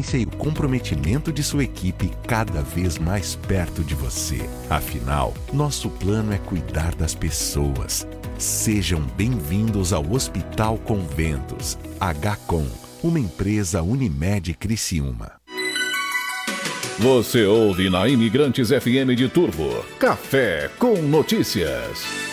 competência e o comprometimento de sua equipe cada vez mais perto de você. Afinal, nosso plano é cuidar das pessoas. Sejam bem-vindos ao Hospital Conventos. HCON, uma empresa Unimed Criciúma. Você ouve na Imigrantes FM de Turvo, Café com Notícias.